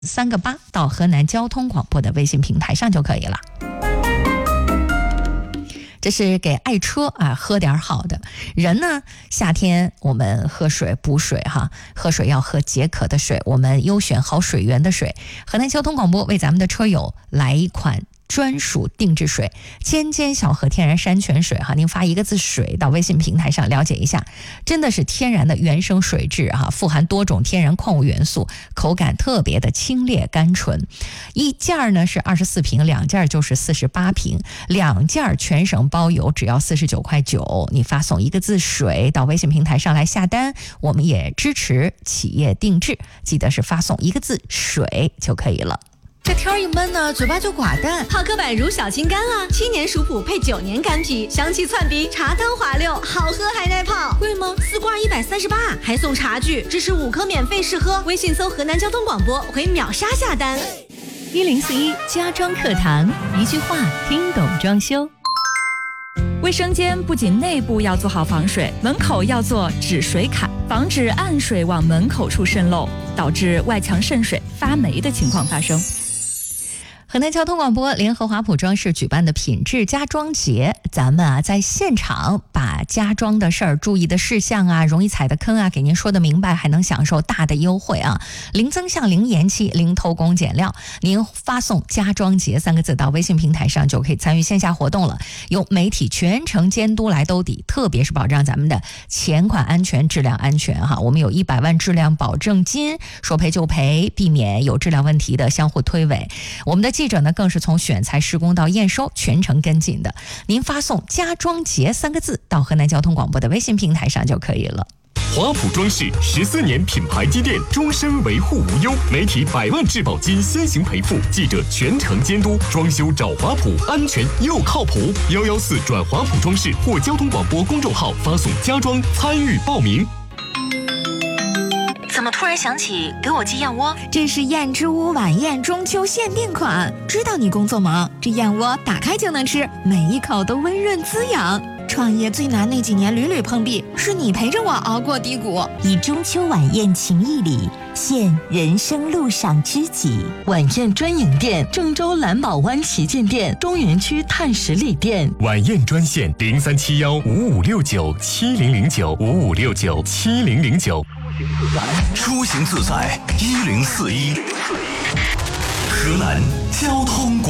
3个8到河南交通广播的微信平台上就可以了。这是给爱车啊喝点好的人呢。夏天我们喝水补水哈，喝水要喝解渴的水，我们优选好水源的水。河南交通广播为咱们的车友来一款专属定制水，尖尖小河天然山泉水哈，您发一个字水到微信平台上了解一下，真的是天然的原生水质哈，富含多种天然矿物元素，口感特别的清冽甘醇。一件呢是24瓶，2件就是48瓶，2件全省包邮，只要49.9块。你发送一个字水到微信平台上来下单，我们也支持企业定制，记得是发送一个字水就可以了。 这天一闷呢，嘴巴就寡淡。 好客版乳小青柑啊，7年熟普配9年干皮，香气窜鼻，茶汤滑溜，好喝还耐泡。 贵吗？4罐138， 还送茶具，支持5颗免费试喝。微信搜河南交通广播，回秒杀下单。 1041家装课堂，一句话听懂装修。 卫生间不仅内部要做好防水，门口要做止水坎，防止暗水往门口处渗漏，导致外墙渗水发霉的情况发生。 河南交通广播联合华普装饰举办的品质家装节，咱们在现场把家装的事儿、注意的事项啊、容易踩的坑啊给您说的明白，还能享受大的优惠啊，零增项、零延期、零偷工减料。您发送家装节3个字到微信平台上就可以参与线下活动了，由媒体全程监督来兜底，特别是保障咱们的前款安全、质量安全哈。我们有100万质量保证金，说赔就赔，避免有质量问题的相互推诿。我们的记者呢更是从选材施工到验收全程跟进的。您发送家装节3个字到河南交通广播的微信平台上就可以了。 华普装饰14年品牌积淀，终身维护无忧，媒体100万质保金先行赔付，记者全程监督，装修找华普，安全又靠谱。114转华普装饰或交通广播公众号发送家装参与报名。 怎么突然想起给我寄燕窝？ 这是燕之屋晚宴中秋限定款，知道你工作忙，这燕窝打开就能吃，每一口都温润滋养。创业最难那几年屡屡碰壁，是你陪着我熬过低谷。 以中秋晚宴情谊礼，献人生路上知己。晚宴专营店：郑州蓝宝湾旗舰店、东园区碳十里店。 晚宴专线03715569700955697009。 出行自在1041，河南交通广